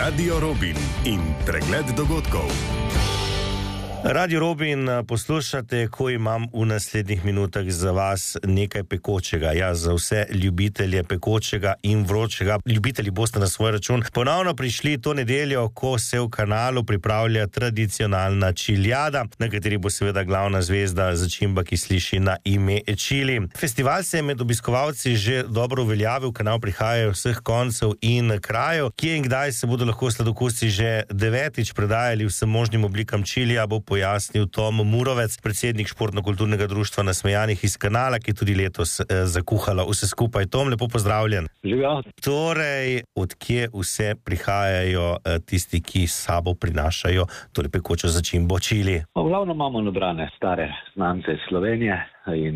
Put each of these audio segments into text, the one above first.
Radio Robin in pregled dogodkov. Radio Robin poslušate, ko imam v naslednjih minutah za vas nekaj pekočega. Ja, za vse ljubitelje pekočega in vročega. Ljubitelji boste na svoj račun ponovno prišli to nedeljo, ko se v Kanalu pripravlja tradicionalna čiljada, na kateri bo seveda glavna zvezda začimba, ki sliši na ime čili. Festival se je med obiskovalci že dobro uveljavil, v Kanal prihajajo vseh koncev in krajev. Kje in kdaj se bodo lahko sladokusci že 9. predajali vsem možnim oblikam čilija, bo pojasnil Tom Murovec, predsednik Športno-kulturnega društva Nasmejanih iz Kanala, ki tudi letos zakuhala vse skupaj. Tom, lepo pozdravljen. Živijo. Torej, odkje vse prihajajo tisti, ki s sabo prinašajo torej pekočo začimbo čili? Glavno imamo nabrane stare znance iz Slovenije in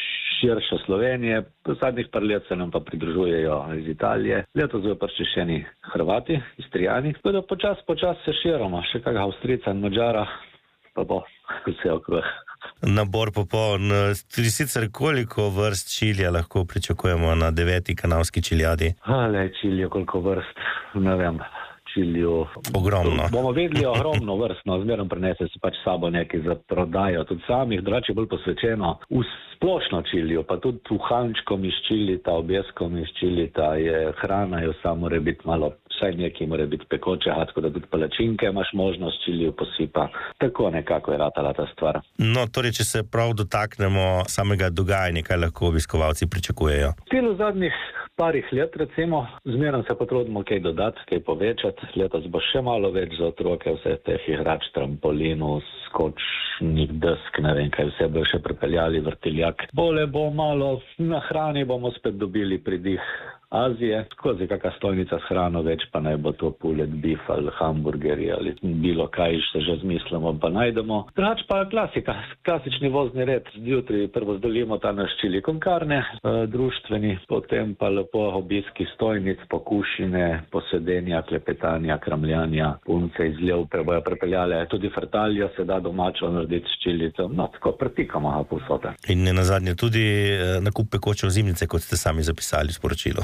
širše Slovenije. Zadnjih par let se nam pa pridružujejo iz Italije. Letos so prišli Hrvati, Istrijani. Tako da počas se širimo. Še kakega Avstrijca in Mađara, pa bo vse okvir. Nabor popoln. Sicer koliko vrst čilija lahko pričakujemo na 9. kanalski čiljadi? Čilijo koliko vrst, ne vem. Čiliju. Ogromno. Bomo vedeli ogromno vrstno, zmerno prinese se pač sabo nekaj za prodajo, tudi samih, drugače bolj posvečeno v splošno čiliju, pa tudi v hančkom iz čilita, objeskom iz čilita je hrana, jo samo mora biti malo, vsaj nekaj mora biti pekočega, tako da tudi palačinke imaš možnost čiliju posipa. Tako nekako je ratala ta stvar. No, torej, če se prav dotaknemo samega dogajanja, kaj lahko obiskovalci pričakujejo? V zadnjih parih let, recimo, zmerno se potrudimo kaj dodati, kaj povečati. Letos bo še malo več za otroke, vse teh igrač, trampolinu, skočnih desk, ne vem kaj, vse bo še pripeljali, vrtiljak. Bole bo malo, na hrani bomo spet dobili pridih Azije, skozi kakšna stojnica s hrano, več pa naj bo to pulet, bif ali hamburgeri ali bilo kaj, se že zmislimo, pa najdemo. Drugač pa klasika, klasični vozni red, zjutraj prvo zdelimo ta naš čili con carne, društveni, potem pa lepo obiski stojnic, pokušine, posedenja, klepetanja, kramljanja, punce iz Ljevpe bojo pripeljale, tudi frtaljo se da domačo narediti s čilicom, no tako pretikamo ga povsod. In ne nazadnje tudi nakup pekoče ozimnice, kot ste sami zapisali v sporočilu.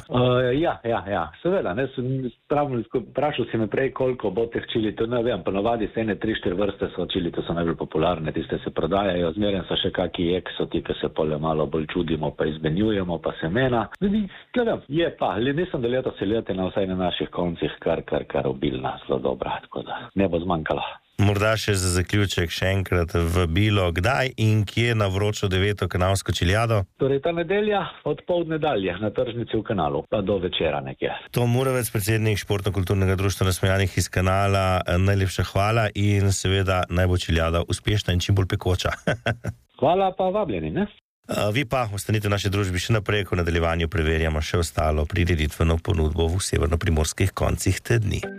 Ja, seveda, ne, vprašal si me prej, koliko bo teh čilitev, ne vem, ponovadi se 3-4 vrste so čilitev, so najbolj popularne, tiste se prodajajo, zmerjen so še kaki eksoti, ki se pole malo bolj čudimo, pa izmenjujemo, pa semena. Gledam, je pa, mislim, da letos je letina vsaj na naših koncih kar obilna, zelo dobra, tako da ne bo zmanjkalo. Morda še za zaključek še enkrat vabilo, kdaj in kje na vročo 9. kanalsko čiljado? Torej ta nedelja od poldne dalje na tržnici v Kanalu, pa do večera nekje. Tom Murovec, predsednik Športno-kulturnega društva Nasmejanih iz Kanala, najlepša hvala in seveda naj bo čiljada uspešna in čim bolj pekoča. Hvala pa vabljeni, ne? Vi pa ostanite v naši družbi še naprej, ko v nadaljevanju preverjamo še ostalo prireditveno ponudbo v severnoprimorskih koncih te dni.